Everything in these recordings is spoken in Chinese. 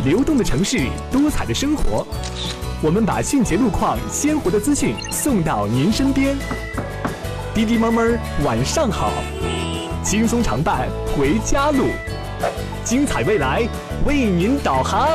流动的城市，多彩的生活。我们把迅捷路况、鲜活的资讯送到您身边。滴滴猫猫晚上好，轻松常伴回家路，精彩未来为您导航。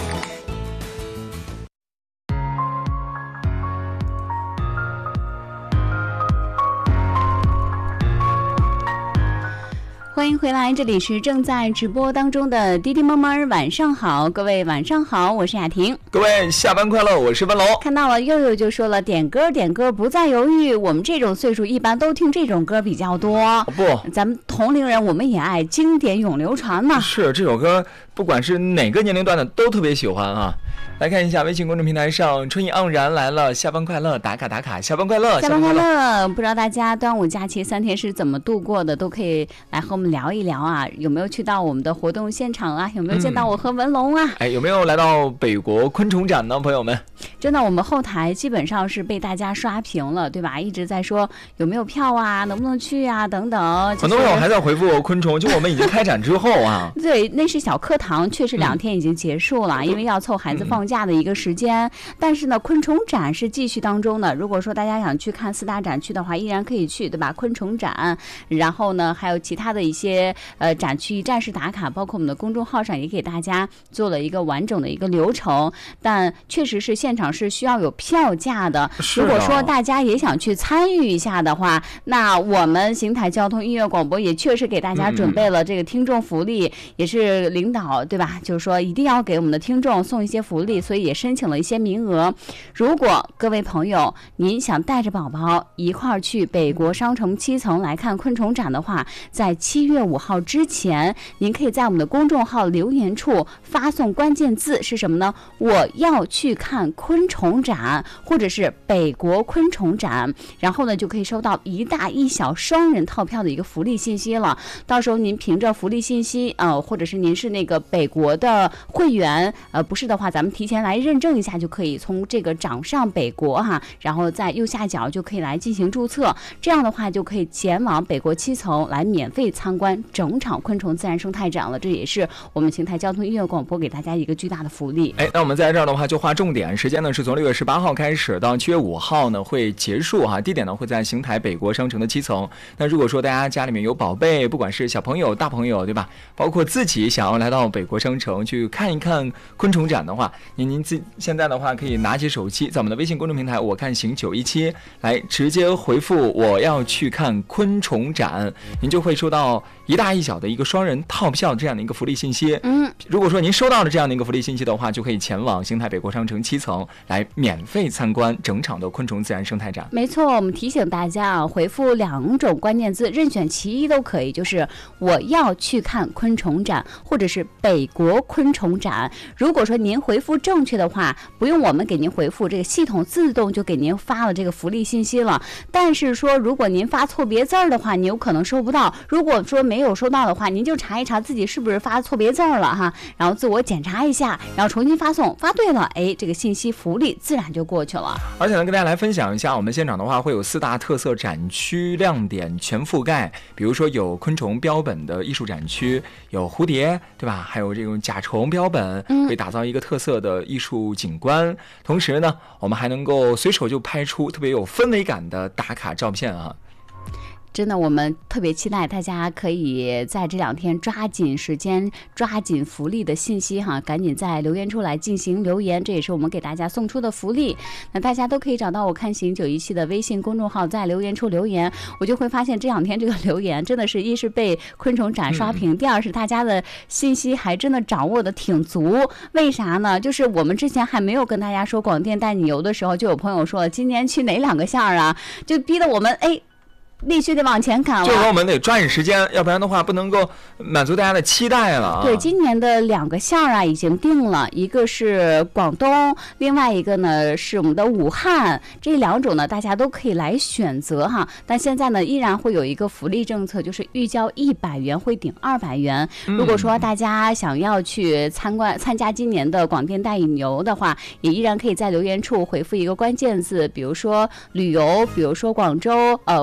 欢迎回来，这里是正在直播当中的滴滴猫猫晚上好，各位晚上好，我是雅婷。 各位下班快乐，我是文龙。 看到了佑佑就说了，点歌点歌不再犹豫，我们这种岁数一般都听这种歌比较多。 不， 咱们同龄人我们也爱经典永流传嘛。 是，这首歌不管是哪个年龄段的都特别喜欢啊。来看一下微信公众平台上，春意盎然来了，下班快乐，打卡打卡，下班快乐， 下班快乐。不知道大家端午假期3天是怎么度过的，都可以来和我们聊一聊啊。有没有去到我们的活动现场啊？有没有见到我和文龙啊？ 有没有来到北国昆虫展呢？朋友们， 真的，我们后台基本上是被大家刷屏了，对吧？一直在说有没有票啊，能不能去啊，等等。 很多朋友还在回复昆虫，就我们已经开展之后啊。 对，那是小课堂，确实2天已经结束了，因为要凑孩子放假的一个时间。但是呢，昆虫展是继续当中的。如果说大家想去看4大展区的话，依然可以去，对吧？昆虫展，然后呢，还有其他的一些展区站式打卡，包括我们的公众号上也给大家做了一个完整的一个流程。但确实是现场是需要有票价的。如果说大家也想去参与一下的话，那我们邢台交通音乐广播也确实给大家准备了这个听众福利，也是领导对吧？就是说一定要给我们的听众送一些福利，所以也申请了一些名额。如果各位朋友您想带着宝宝一块儿去北国商城7层来看昆虫展的话，在7月5号之前，您可以在我们的公众号留言处发送关键字是什么呢？我要去看昆虫展，或者是北国昆虫展，然后呢就可以收到1大1小双人套票的一个福利信息了。到时候您凭着福利信息或者是您是那个北国的会员，不是的话咱们提前来认证一下，就可以从这个掌上北国哈，然后在右下角就可以来进行注册。这样的话就可以前往北国7层来免费参观整场昆虫自然生态展了。这也是我们邢台交通音乐广播给大家一个巨大的福利。 那我们在这儿的话就划重点，时间呢是从6月18号开始到7月5号呢会结束哈，地点呢会在邢台北国商城的7层。那如果说大家家里面有宝贝，不管是小朋友大朋友对吧，包括自己想要来到北国商城去看一看昆虫展的话，您现在的话可以拿起手机，在我们的微信公众平台我看行917来直接回复我要去看昆虫展，您就会收到1大1小的一个双人套票这样的一个福利信息。如果说您收到了这样的一个福利信息的话，就可以前往邢台北国商城7层来免费参观整场的昆虫自然生态展。 没错，我们提醒大家回复2种关键字，任选其一都可以，就是我要去看昆虫展，或者是北国昆虫展。如果说您回复正确的话，不用我们给您回复，这个系统自动就给您发了这个福利信息了。但是说如果您发错别字儿的话，您有可能收不到。如果说没有收到的话，您就查一查自己是不是发错别字儿了哈，然后自我检查一下，然后重新发送，发对了，这个信息福利自然就过去了。 而且呢，跟大家来分享一下，我们现场的话会有4大特色展区亮点全覆盖，比如说有昆虫标本的艺术展区，有蝴蝶对吧，还有这种甲虫标本，可以打造一个特色的艺术景观。同时呢，我们还能够随手就拍出特别有氛围感的打卡照片啊。 真的，我们特别期待大家可以在这2天抓紧时间，抓紧福利的信息哈，赶紧在留言处来进行留言，这也是我们给大家送出的福利。那大家都可以找到我看行917的微信公众号，在留言处留言，我就会发现这2天这个留言真的是一是被昆虫展刷屏，第二是大家的信息还真的掌握的挺足。为啥呢？就是我们之前还没有跟大家说广电带你游的时候，就有朋友说今年去哪2个项啊，就逼得我们必须得往前赶了， 就是说我们得抓紧时间，要不然的话不能够满足大家的期待了。 对，今年的2个项啊已经定了，一个是广东，另外一个呢是我们的武汉，这2种呢大家都可以来选择哈。但现在呢依然会有一个福利政策，就是预交100元会顶200元。如果说大家想要去参加今年的广电带你游的话，也依然可以在留言处回复一个关键字，比如说旅游，比如说广州，比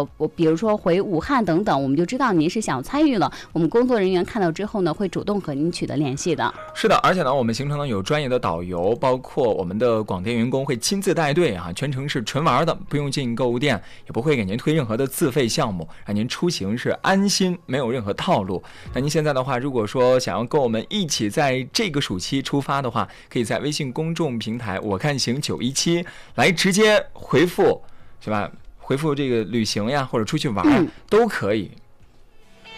如说回武汉等等，我们就知道您是想参与了，我们工作人员看到之后呢，会主动和您取得联系的。 是的，而且呢，我们行程呢有专业的导游，包括我们的广电员工会亲自带队啊，全程是纯玩的，不用进购物店，也不会给您推任何的自费项目，让您出行是安心，没有任何套路。那您现在的话，如果说想要跟我们一起在这个暑期出发的话，可以在微信公众平台我看行917来直接回复，是吧？回复这个旅行呀，或者出去玩都可以。